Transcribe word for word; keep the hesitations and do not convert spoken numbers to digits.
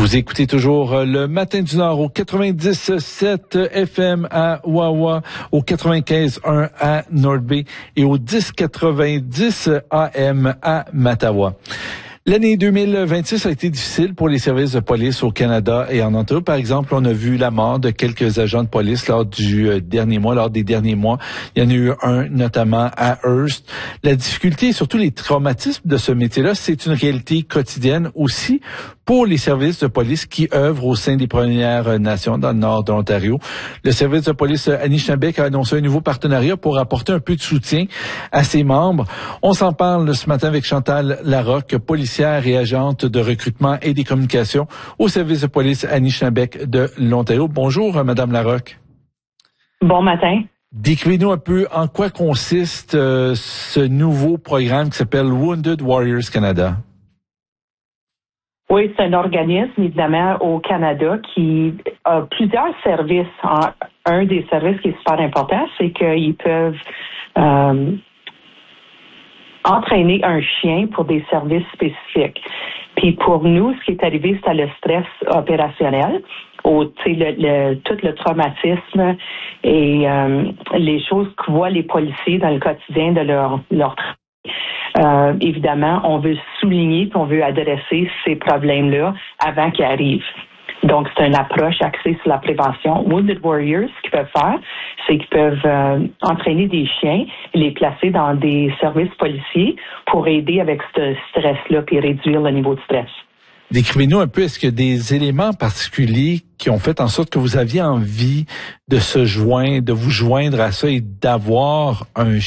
Vous écoutez toujours le Matin du Nord au quatre-vingt-dix sept F M à Wawa, au quatre-vingt-quinze un à North Bay et au dix quatre-vingt-dix A M à Mattawa. L'année deux mille vingt-six a été difficile pour les services de police au Canada et en Ontario. Par exemple, on a vu la mort de quelques agents de police lors du dernier mois, lors des derniers mois. Il y en a eu un notamment à Hearst. La difficulté et surtout les traumatismes de ce métier-là, c'est une réalité quotidienne aussi pour les services de police qui œuvrent au sein des Premières Nations dans le nord de l'Ontario. Le service de police Anishinaabe a annoncé un nouveau partenariat pour apporter un peu de soutien à ses membres. On s'en parle ce matin avec Chantal Larocque, policière et agente de recrutement et des communications au service de police Anishinaabe de l'Ontario. Bonjour, Madame Larocque. Bon matin. Décrivez-nous un peu en quoi consiste euh, ce nouveau programme qui s'appelle Wounded Warriors Canada. Oui, c'est un organisme, évidemment, au Canada qui a plusieurs services. Un des services qui est super important, c'est qu'ils peuvent euh, entraîner un chien pour des services spécifiques. Puis pour nous, ce qui est arrivé, c'était le stress opérationnel, au, le, le, tout le traumatisme et euh, les choses que voient les policiers dans le quotidien de leur, leur travail. Euh, évidemment, on veut souligner et on veut adresser ces problèmes-là avant qu'ils arrivent. Donc, c'est une approche axée sur la prévention. Wounded Warriors, ce qu'ils peuvent faire, c'est qu'ils peuvent euh, entraîner des chiens et les placer dans des services policiers pour aider avec ce stress-là et réduire le niveau de stress. Décrivez-nous un peu, est-ce qu'il y a des éléments particuliers qui ont fait en sorte que vous aviez envie de se joindre, de vous joindre à ça et d'avoir un